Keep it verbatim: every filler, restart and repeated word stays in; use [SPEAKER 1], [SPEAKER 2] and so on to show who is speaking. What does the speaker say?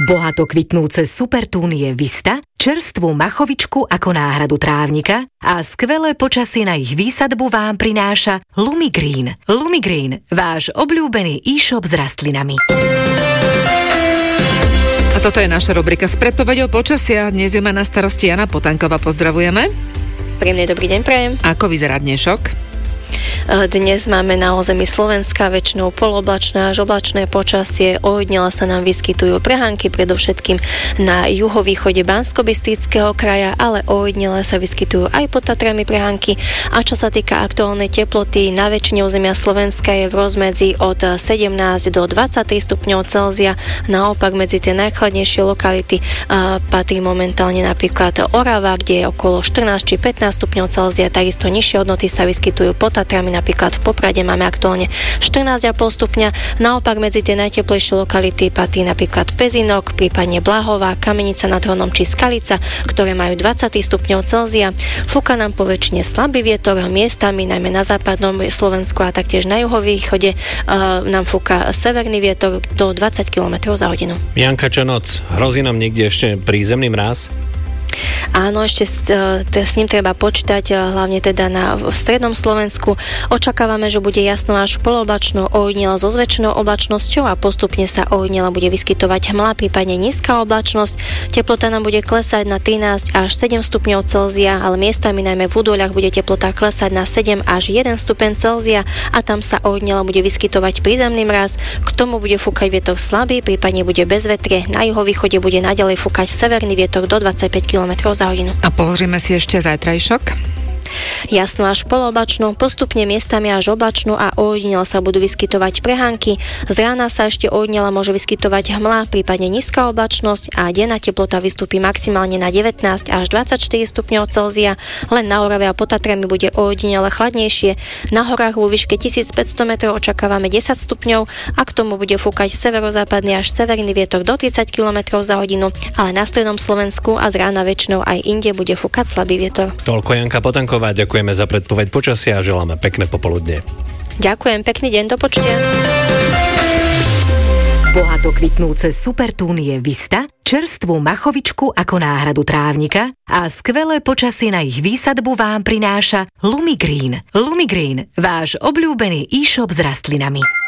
[SPEAKER 1] Bohato kvitnúce supertúnie Vista, čerstvú machovičku ako náhradu trávnika a skvelé počasie na ich výsadbu vám prináša Lumigreen. Lumigreen, váš obľúbený e-shop s rastlinami.
[SPEAKER 2] A toto je naša rubrika s predpoveďou počasia. Dnes je má na starosti Jana Potanková. Pozdravujeme.
[SPEAKER 3] Príjemný dobrý deň prajem.
[SPEAKER 2] Ako vyzerá dnešok?
[SPEAKER 3] Dnes máme na území Slovenska väčšinou poloblačné až oblačné počasie. Ojedinele sa nám vyskytujú prehánky, predovšetkým na juhovýchode Banskobystrického kraja, ale ojedinele sa vyskytujú aj pod Tatrami prehánky. A čo sa týka aktuálnej teploty, na väčšine územia Slovenska je v rozmedzi od sedemnásť do dvadsaťtri stupňov Celzia. Naopak medzi tie najchladnejšie lokality uh, patrí momentálne napríklad Orava, kde je okolo štrnásť či pätnásť stupňov Celzia. Takisto nižšie hodnoty sa vyskytujú pod Tatrami, napríklad v Poprade máme aktuálne štrnásť celá päť stupňa. Naopak medzi tie najteplejšie lokality patrí napríklad Pezinok, prípadne Blahová, Kamenica nad Hronom či Skalica, ktoré majú dvadsať stupňov Celzia. Fúka nám poväčšine slabý vietor, miestami najmä na západnom Slovensku a taktiež na juhovýchode uh, nám fúka severný vietor do dvadsať kilometrov za hodinu.
[SPEAKER 4] Janka, čo noc? Hrozí nám niekde ešte prízemný mráz?
[SPEAKER 3] Áno, ešte s, s ním treba počítať, hlavne teda na v strednom Slovensku. Očakávame, že bude jasno až poloblačno, ojedinele so zväčšenou oblačnosťou a postupne sa ojedinele bude vyskytovať hmla, prípadne nízka oblačnosť. Teplota nám bude klesať na trinásť až sedem stupňov Celzia, ale miestami najmä v údoľach bude teplota klesať na sedem až jeden stupeň Celzia a tam sa ojedinele bude vyskytovať prízemný mráz. K tomu bude fúkať vietor slabý, prípadne bude bez vetrie. Na juhovýchode bude naďalej fúkať severný vietor do dvadsaťpäť kilometrov za hodinu.
[SPEAKER 2] A pozrime si ešte zajtrajšok.
[SPEAKER 3] Jasno až poloblačno, postupne miestami až oblačno a ojedinele sa budú vyskytovať prehánky. Z rána sa ešte ojedinele môže vyskytovať hmla, prípadne nízka oblačnosť a denná teplota vystúpi maximálne na devätnásť až dvadsaťštyri stupňov Celzia. Len na Orave a pod Tatrami bude ojedinele chladnejšie. Na horách vo výške tisícpäťsto metrov očakávame desať stupňov a k tomu bude fúkať severozápadný až severný vietor do tridsať kilometrov za hodinu, ale na strednom Slovensku a z rána väčšinou aj inde bude fúkať slabý vietor.
[SPEAKER 4] Toľko Janka Potanková. Ďakujeme za predpoveď počasia a želáme pekné popoludne.
[SPEAKER 3] Ďakujem, pekný deň, do počutia.
[SPEAKER 1] Bohato kvitnúce supertúnie Vista, čerstvú machovičku ako náhradu trávnika a skvelé počasie na ich výsadbu vám prináša Lumigreen. Lumigreen, váš obľúbený e-shop s rastlinami.